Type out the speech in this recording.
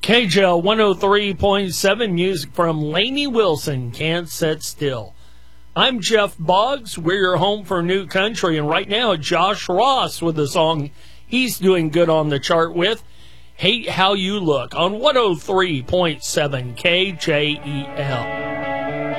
KJL 103.7, music from Lainey Wilson, Can't Sit Still. I'm Jeff Boggs. We're your home for new country, and right now Josh Ross with the song he's doing good on the chart with, Hate How You Look, on 103.7 KJEL.